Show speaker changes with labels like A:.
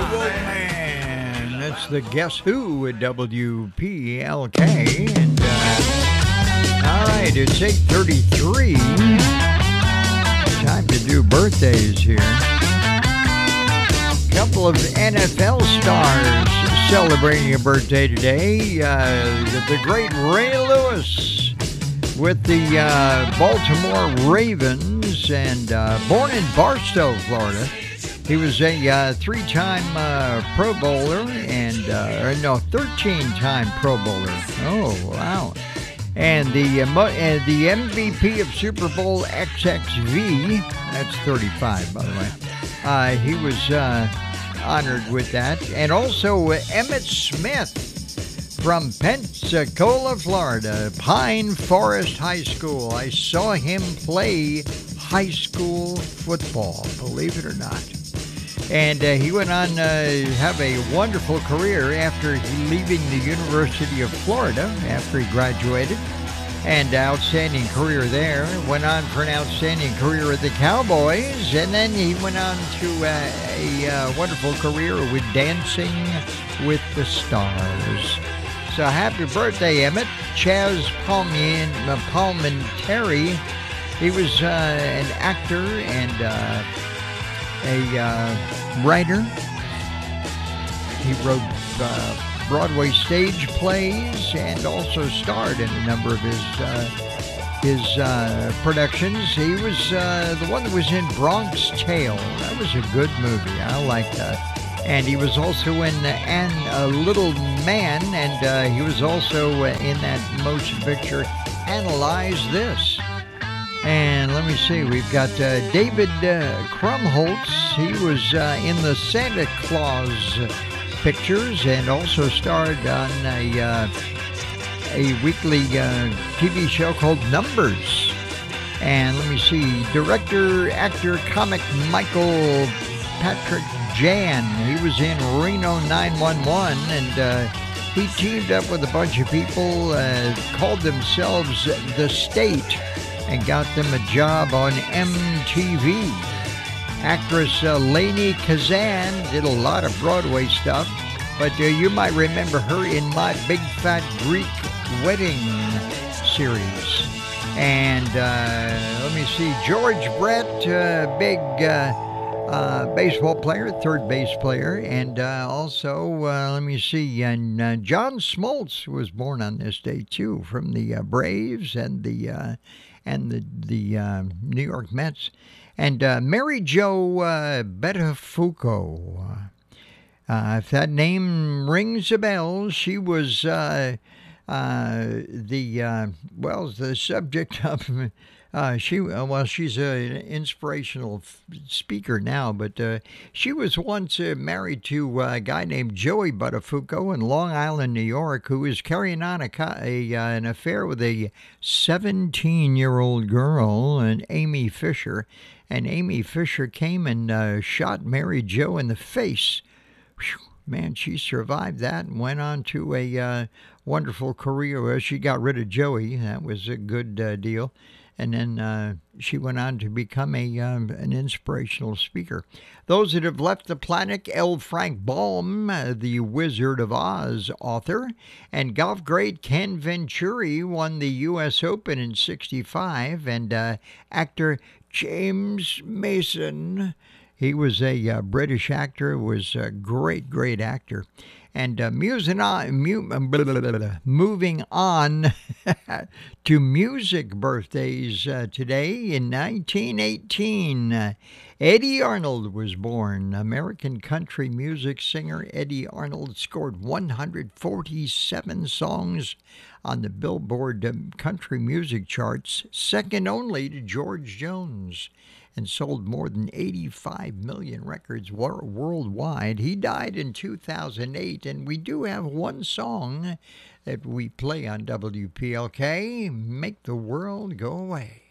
A: Man, that's the Guess Who at WPLK. And, all right, it's 8:33. Time to do birthdays here. A couple of NFL stars celebrating a birthday today. The great Ray Lewis with the Baltimore Ravens and born in Barstow, Florida. He was a three-time Pro Bowler and 13-time Pro Bowler. Oh, wow. And the MVP of Super Bowl XXV, that's 35, by the way. He was honored with that. And also Emmett Smith from Pensacola, Florida, Pine Forest High School. I saw him play high school football, believe it or not. And he went on to have a wonderful career after leaving the University of Florida after he graduated. And outstanding career there. Went on for an outstanding career at the Cowboys. And then he went on to a wonderful career with Dancing with the Stars. So happy birthday, Emmett. Chaz Palminteri. He was an actor and a writer. He wrote Broadway stage plays and also starred in a number of his productions. He was the one that was in Bronx Tale. That was a good movie. I like that. And he was also in A Little Man, and he was also in that motion picture Analyze This. And let me see, we've got David Krumholtz. He was in the Santa Claus pictures and also starred on a weekly TV show called Numbers. And let me see, director, actor, comic Michael Patrick Jan. He was in Reno 911, and he teamed up with a bunch of people, called themselves The State, and got them a job on MTV. Actress Lainey Kazan did a lot of Broadway stuff, but you might remember her in My Big Fat Greek Wedding series. And let me see, George Brett, big baseball player, third base player, and also, let me see, and John Smoltz was born on this day too, from the Braves and the New York Mets. And Mary Jo Buttafuoco, if that name rings a bell, she was the subject of. She's an inspirational speaker now, but she was once married to a guy named Joey Buttafuoco in Long Island, New York, who was carrying on an affair with a 17-year-old girl, and Amy Fisher. And Amy Fisher came and shot Mary Jo in the face. Whew, man, she survived that and went on to a wonderful career where she got rid of Joey. That was a good deal. And then she went on to become an inspirational speaker. Those that have left the planet, L. Frank Baum, the Wizard of Oz author, and golf great Ken Venturi won the U.S. Open in '65, and actor James Mason, he was a British actor, was a great, great actor. And moving on to music birthdays today. In 1918, Eddie Arnold was born. American country music singer Eddie Arnold scored 147 songs on the Billboard country music charts, second only to George Jones, and sold more than 85 million records worldwide. He died in 2008, and we do have one song that we play on WPLK, Make the World Go Away.